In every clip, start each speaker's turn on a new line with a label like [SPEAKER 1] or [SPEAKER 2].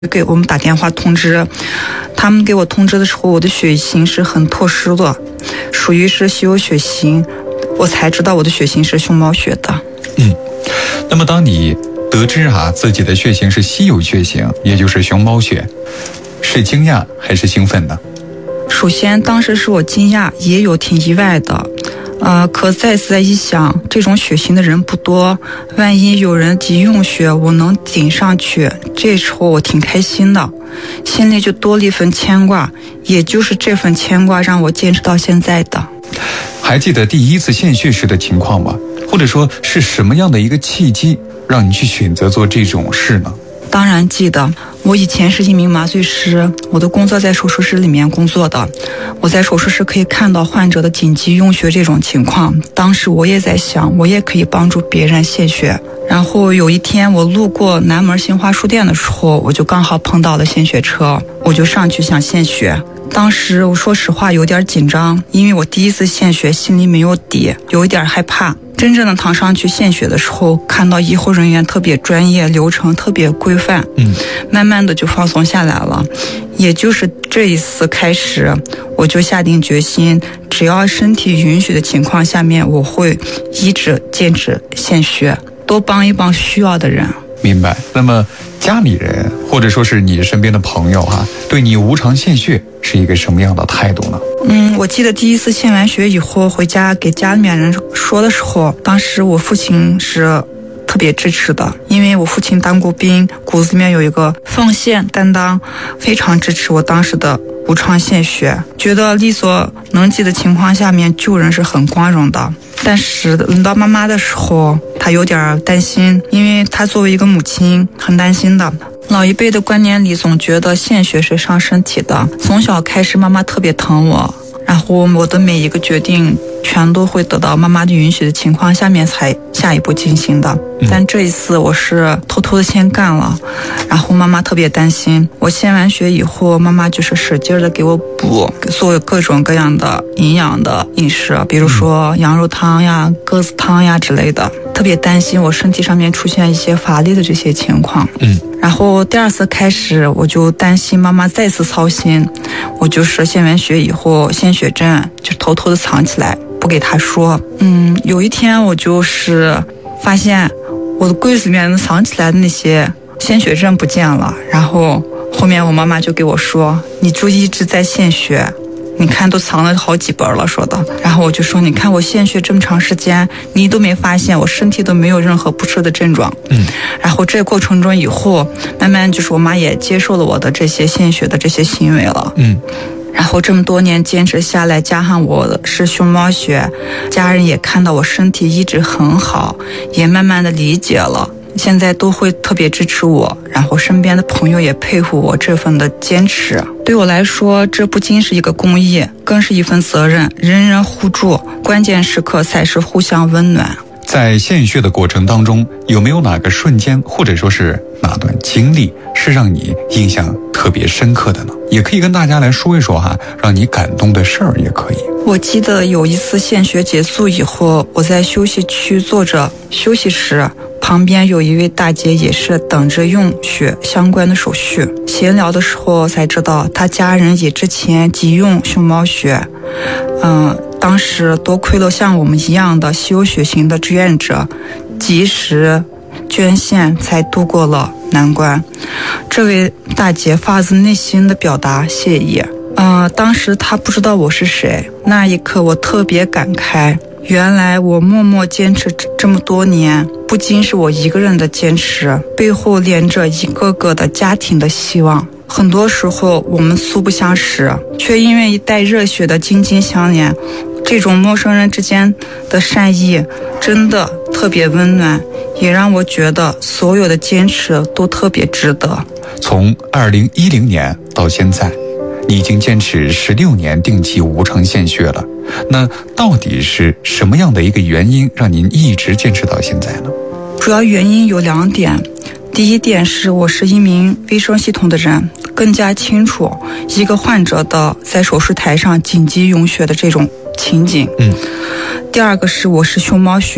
[SPEAKER 1] 给我们打电话通知，他们给我通知的时候，我的血型是很特殊的，属于是稀有血型，我才知道我的血型是熊猫血的。
[SPEAKER 2] 那么当你得知自己的血型是稀有血型，也就是熊猫血，是惊讶还是兴奋呢？
[SPEAKER 1] 首先当时是我惊讶，也有挺意外的。可再次一想，这种血型的人不多，万一有人急用血，我能顶上去，这时候我挺开心的，心里就多了一份牵挂，也就是这份牵挂让我坚持到现在的。
[SPEAKER 2] 还记得第一次献血时的情况吗？或者说是什么样的一个契机让你去选择做这种事呢？
[SPEAKER 1] 当然记得，我以前是一名麻醉师，我的工作在手术室里面工作的，我在手术室可以看到患者的紧急用血这种情况，当时我也在想，我也可以帮助别人献血。然后有一天我路过南门新华书店的时候，我就刚好碰到了献血车，我就上去想献血。当时我说实话有点紧张，因为我第一次献血，心里没有底，有一点害怕。真正的躺上去献血的时候，看到医护人员特别专业，流程特别规范，慢慢的就放松下来了。也就是这一次开始，我就下定决心，只要身体允许的情况下面，我会一直坚持献血，多帮一帮需要的人。
[SPEAKER 2] 明白。那么家里人或者说是你身边的朋友对你无偿献血是一个什么样的态度呢？
[SPEAKER 1] 我记得第一次献完血以后回家给家里面人说的时候，当时我父亲是特别支持的，因为我父亲当过兵，骨子里面有一个奉献担当，非常支持我当时的无偿献血，觉得力所能及的情况下面救人是很光荣的。但是轮到妈妈的时候，她有点担心，因为她作为一个母亲很担心的。老一辈的观念里总觉得献血是伤身体的，从小开始妈妈特别疼我，然后我的每一个决定全都会得到妈妈的允许的情况下面才下一步进行的。但这一次我是偷偷的先干了，然后妈妈特别担心。我献完血以后，妈妈就是使劲的给我补，做各种各样的营养的饮食，比如说羊肉汤呀、鸽子汤呀之类的，特别担心我身体上面出现一些乏力的这些情况。然后第二次开始，我就担心妈妈再次操心，我就是献完血以后，献血证就偷偷的藏起来，不给她说。有一天我就是发现我的柜子里面藏起来的那些献血证不见了，然后后面我妈妈就给我说，你就一直在献血，你看都藏了好几本了说的。然后我就说，你看我献血这么长时间，你都没发现，我身体都没有任何不适的症状。然后这个过程中以后，慢慢就是我妈也接受了我的这些献血的这些行为了。然后这么多年坚持下来，加上我是熊猫血，家人也看到我身体一直很好，也慢慢的理解了，现在都会特别支持我，然后身边的朋友也佩服我这份的坚持。对我来说，这不仅是一个公益，更是一份责任，人人互助，关键时刻才是互相温暖。
[SPEAKER 2] 在献血的过程当中，有没有哪个瞬间或者说是哪段经历是让你印象特别深刻的呢？也可以跟大家来说一说让你感动的事儿也可以。
[SPEAKER 1] 我记得有一次献血结束以后，我在休息区坐着休息时，旁边有一位大姐也是等着用血相关的手续，闲聊的时候才知道她家人也之前急用熊猫血。当时多亏了像我们一样的稀有血型的志愿者及时捐献，才度过了难关。这位大姐发自内心的表达谢意。当时她不知道我是谁，那一刻我特别感慨，原来我默默坚持这么多年，不仅是我一个人的坚持，背后连着一个个的家庭的希望。很多时候我们素不相识，却因为带热血的紧紧相连，这种陌生人之间的善意真的特别温暖，也让我觉得所有的坚持都特别值得。
[SPEAKER 2] 从2010年到现在，你已经坚持16年定期无偿献血了，那到底是什么样的一个原因让您一直坚持到现在呢？
[SPEAKER 1] 主要原因有2点。第一点是我是一名卫生系统的人，更加清楚一个患者的在手术台上紧急用血的这种情景。第二个是我是熊猫血，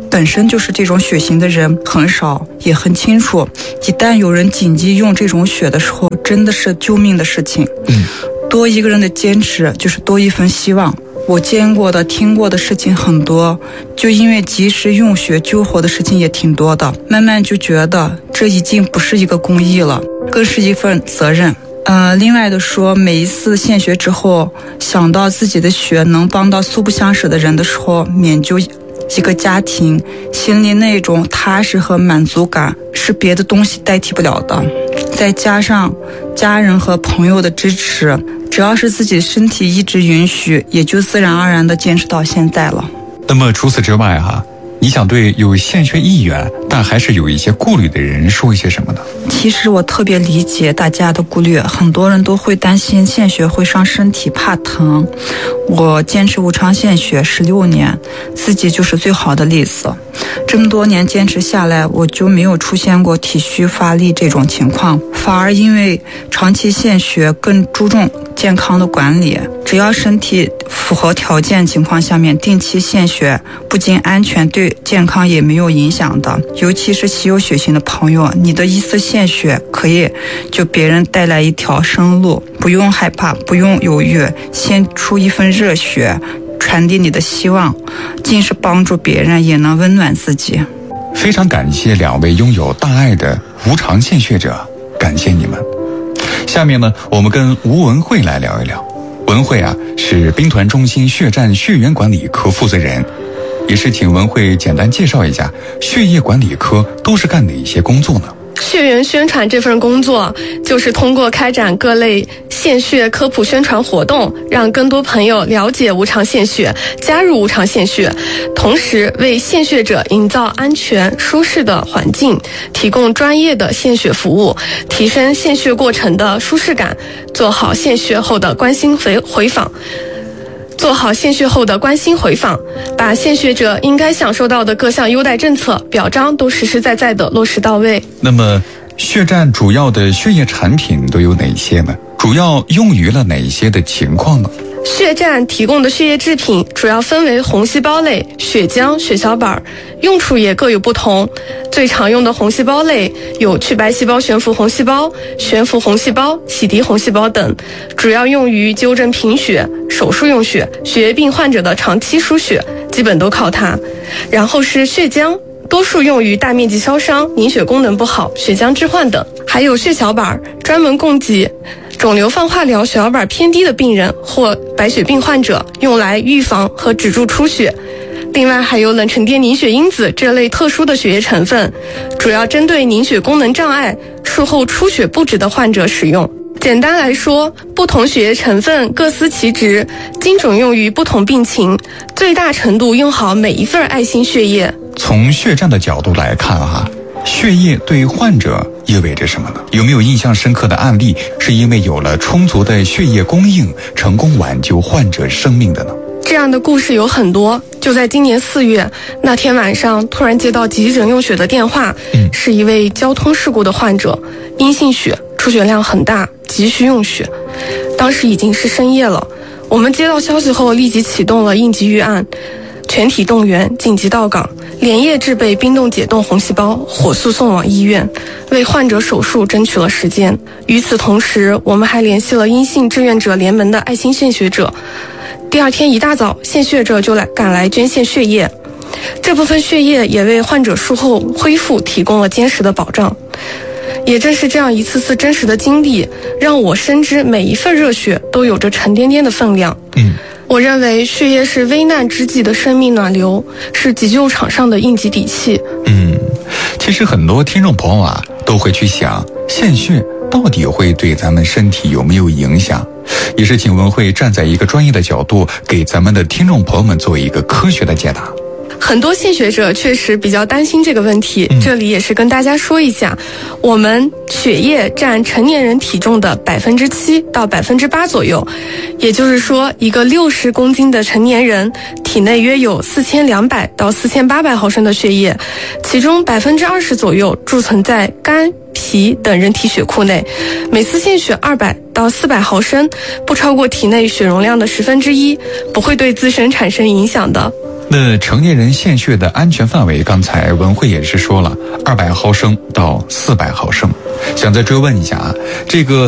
[SPEAKER 1] 本身就是这种血型的人很少，也很清楚，一旦有人紧急用这种血的时候，真的是救命的事情。多一个人的坚持，就是多一份希望。我见过的、听过的事情很多，就因为及时用血救活的事情也挺多的。慢慢就觉得这已经不是一个公益了，更是一份责任。另外的说，每一次献血之后，想到自己的血能帮到素不相识的人的时候，免就一个家庭心里那种踏实和满足感是别的东西代替不了的。再加上家人和朋友的支持，只要是自己身体一直允许，也就自然而然的坚持到现在了。
[SPEAKER 2] 那么除此之外你想对有献血意愿但还是有一些顾虑的人说一些什么呢？
[SPEAKER 1] 其实我特别理解大家的顾虑，很多人都会担心献血会伤身体，怕疼。我坚持无偿献血16年，自己就是最好的例子。这么多年坚持下来，我就没有出现过体虚乏力这种情况，反而因为长期献血更注重健康的管理，只要身体符合条件情况下面定期献血，不仅安全，对健康也没有影响的。尤其是稀有血型的朋友，你的一次献血可以就别人带来一条生路，不用害怕，不用犹豫，献出一份热血，传递你的希望，既是帮助别人，也能温暖自己。
[SPEAKER 2] 非常感谢2位拥有大爱的无偿献血者，感谢你们。下面呢，我们跟吴文慧来聊一聊。文慧是兵团中心血站血源管理科负责人，也是请文慧简单介绍一下血液管理科都是干哪些工作呢？
[SPEAKER 3] 血源宣传这份工作，就是通过开展各类献血科普宣传活动，让更多朋友了解无偿献血，加入无偿献血，同时为献血者营造安全舒适的环境，提供专业的献血服务，提升献血过程的舒适感，做好献血后的关心回访，把献血者应该享受到的各项优待政策表彰都实实在在的落实到位。
[SPEAKER 2] 那么血站主要的血液产品都有哪些呢？主要用于了哪些的情况呢？
[SPEAKER 3] 血站提供的血液制品主要分为红细胞类、血浆、血小板，用处也各有不同。最常用的红细胞类有去白细胞悬浮红细胞、悬浮红细胞、洗涤红细胞等，主要用于纠正贫血、手术用血、血液病患者的长期输血，基本都靠它。然后是血浆，多数用于大面积烧伤、凝血功能不好、血浆置换等。还有血小板，专门供给肿瘤放化疗血小板偏低的病人或白血病患者，用来预防和止住出血。另外还有冷沉淀凝血因子这类特殊的血液成分，主要针对凝血功能障碍、术后出血不止的患者使用。简单来说，不同血液成分各司其职，精准用于不同病情，最大程度用好每一份爱心血液。
[SPEAKER 2] 从血站的角度来看血液对患者意味着什么呢？有没有印象深刻的案例是因为有了充足的血液供应，成功挽救患者生命的呢？
[SPEAKER 3] 这样的故事有很多。就在今年4月那天晚上，突然接到急诊用血的电话，是一位交通事故的患者，阴性血，出血量很大，急需用血。当时已经是深夜了，我们接到消息后立即启动了应急预案，全体动员，紧急到岗，连夜制备冰冻解冻红细胞，火速送往医院，为患者手术争取了时间。与此同时，我们还联系了阴性志愿者联盟的爱心献血者。第二天一大早，献血者就赶来捐献血液，这部分血液也为患者术后恢复提供了坚实的保障。也正是这样一次次真实的经历，让我深知每一份热血都有着沉甸甸的分量。我认为血液是危难之际的生命暖流，是急救场上的应急底气。
[SPEAKER 2] 其实很多听众朋友都会去想，献血到底会对咱们身体有没有影响？也是请文慧站在一个专业的角度，给咱们的听众朋友们做一个科学的解答。
[SPEAKER 3] 很多献血者确实比较担心这个问题，这里也是跟大家说一下，我们血液占成年人体重的7%到8%左右，也就是说，一个60公斤的成年人体内约有4200到4800毫升的血液，其中20%左右贮存在肝、脾等人体血库内，每次献血200到400毫升，不超过体内血容量的1/10，不会对自身产生影响的。
[SPEAKER 2] 那成年人献血的安全范围，刚才文慧也是说了，200毫升到400毫升。想再追问一下啊，这个